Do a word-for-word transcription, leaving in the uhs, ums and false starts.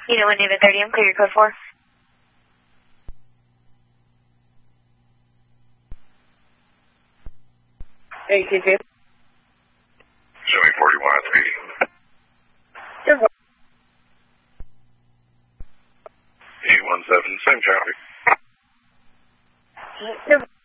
You know when David thirty, I'm clear your code four. Hey, T J. Show me forty-one at three. Sure. eight one seven, same traffic. Sure.